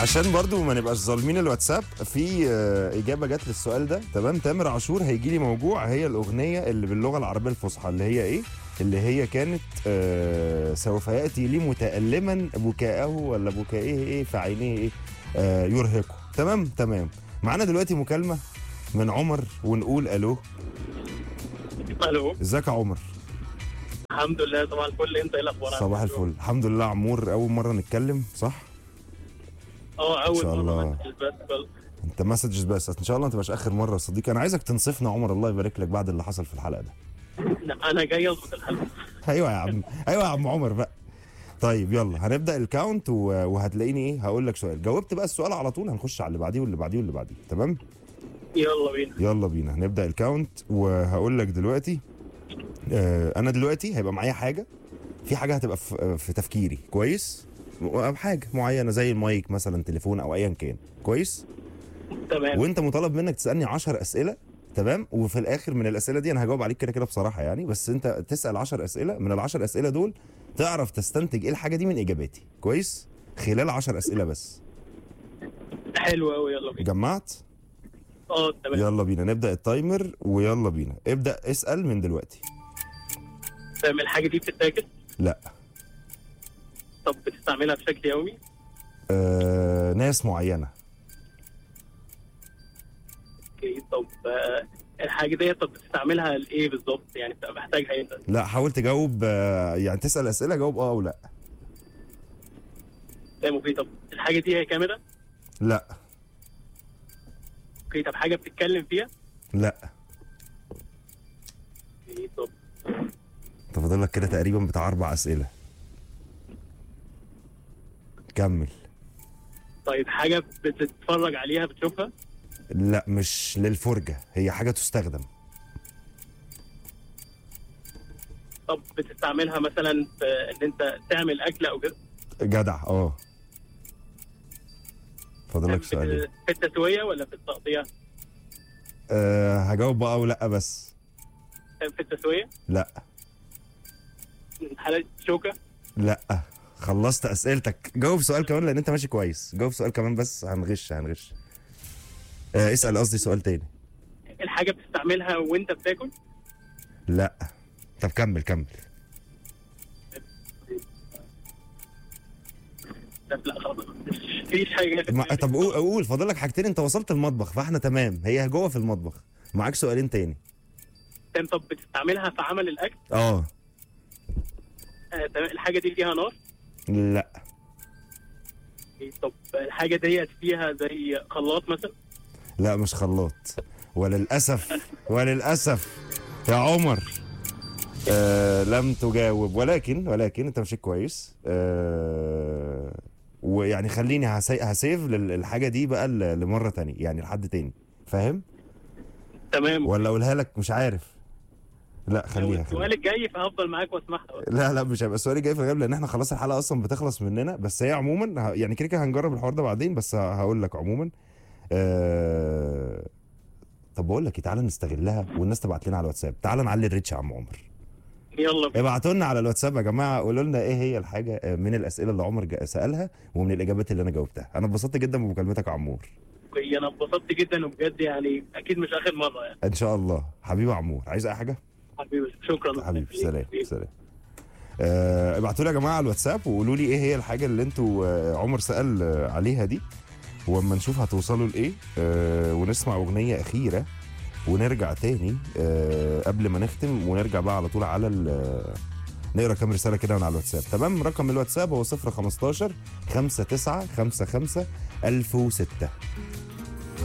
عشان برضو ما نبقاش ظالمين الواتساب، في اجابه جت للسؤال ده. تمام، تامر عاشور هيجي لي موجوع، هي الاغنيه اللي باللغه العربيه الفصحى اللي هي ايه؟ اللي هي كانت سوف ياتي لي متالما بكاءه ولا بكائه ايه في عينيه ايه يرهقه. تمام. معانا دلوقتي مكالمه من عمر، ونقول الو. الو، ازيك يا عمر؟ الحمد لله. طبعا الفل. انت ايه الاخبار؟ صباح الفل. الحمد لله. عمور، اول مره نتكلم صح؟ اول إن شاء الله. مره بس انت مسجز بس ان شاء الله ما تبقاش اخر مره يا صديقي. انا عايزك تنصفنا يا عمر، الله يبارك لك، بعد اللي حصل في الحلقه ده. لا، انا جاي اظبط الحلقه. ايوه يا عم، ايوه يا عم عمر بقى. طيب يلا هنبدا الكاونت وهتلاقيني ايه، هقول لك سؤال، جاوبت بقى السؤال على طول هنخش على اللي بعديه واللي بعديه واللي بعديه. تمام، يلا بينا. هنبدا الكاونت وهقول لك دلوقتي. انا دلوقتي هيبقى معايا حاجه، في حاجه هتبقى في تفكيري كويس، حاجه معينه زي المايك مثلا، تليفون او ايا كان. كويس، تمام. وانت مطالب منك تسالني 10 اسئله. تمام، وفي الاخر من الاسئله دي انا هجاوب عليك كده كده بصراحه يعني، بس انت تسال 10 اسئله، من ال10 اسئله دول تعرف تستنتج ايه الحاجه دي من اجاباتي. كويس، خلال 10 اسئله بس. حلو قوي، يلا بينا. جمعت؟ تمام. يلا بينا نبدا التايمر، ويلا بينا ابدا اسال من دلوقتي. تمام. الحاجه دي بتتاكل؟ لا. طب بتستعملها بشكل يومي؟ ناس معينه. اوكي. طب الحاجه دي بتستعملها لايه بالظبط؟ يعني بتبقى محتاجها امتى؟ لا، حاول تجاوب يعني تسال اسئله جاوب او لا. تمام. اوكي. طب الحاجه دي هي كاميرا؟ لا. اوكي. طب حاجه بتتكلم فيها؟ لا. اوكي. طب تفضل لك كده تقريبا بتاع 4 اسئله. كمل. طيب حاجه بتتفرج عليها، بتشوفها؟ لا، مش للفرجه، هي حاجه تستخدم. طب بتستعملها مثلا في ان انت تعمل اكل او كده؟ جدع. فاضل لك سؤالين. في التسويه ولا في التقطيع؟ هجاوب بقى او لا بس. في التسويه؟ لا. حالة شوكه؟ لا. خلصت اسئلتك، جاوب سؤال كمان لان انت ماشي كويس، جاوب سؤال كمان بس هنغش. اسال قصدي سؤال تاني. الحاجه بتستعملها وانت بتاكل؟ لا. طب كمل. لا خلاص، مفيش حاجه. طب قول فاضل لك حاجتين، انت وصلت المطبخ فاحنا تمام، هي جوه في المطبخ. معاك سؤالين تاني. طب بتستعملها في عمل الاكل؟ تمام. الحاجه دي فيها نار؟ لا. طب الحاجه ديت فيها زي خلاط مثلا؟ لا مش خلاط، وللاسف يا عمر لم تجاوب، ولكن انت مشيت كويس. ويعني خليني هسيف الحاجه دي بقى لمره تانية يعني، لحد تاني، فاهم؟ تمام. ولا اقولها لك؟ مش عارف. لا خليها. السؤال الجاي فهفضل معاك واسمعها. لا مش هيبقى السؤال الجاي في الغالب، لان احنا خلاص الحلقه اصلا بتخلص مننا. بس هي عموما يعني كده هنجرب الحوار ده بعدين، بس هقول لك عموما. طب بقول لك تعالى نستغلها والناس تبعت لنا على الواتساب. تعالى نعلي الريتش يا عم عمر. يلا بينا. ابعتوا لنا على الواتساب يا جماعه، قولوا لنا ايه هي الحاجه من الاسئله اللي عمر سالها ومن الاجابات اللي انا جاوبتها. انا اتبسطت جدا بمكالمتك يا عمور. انا اتبسطت جدا، وبجد يعني اكيد مش اخر مره يعني. ان شاء الله حبيبي عمور. عايز اي حاجه؟ حبيبي شكرا حبيبي. سلام. ابعتوا لي يا جماعه على الواتساب وقولوا لي ايه هي الحاجه اللي انتوا عمر سال عليها دي، واما نشوف هتوصلوا لايه. ونسمع اغنيه اخيره ونرجع تاني قبل ما نختم، ونرجع بقى على طول على نقرا كام رساله كده من على الواتساب. تمام، رقم الواتساب هو 015 59 55 1006.